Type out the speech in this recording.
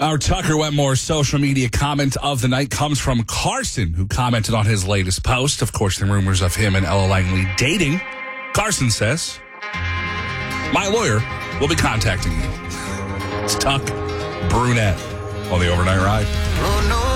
Our Tucker Wetmore social media comment of the night comes from Carson, who commented on his latest post. Of course, the rumors of him and Ella Langley dating. Carson says, "My lawyer will be contacting you." It's Tuck Brunette on the Overnight Ride.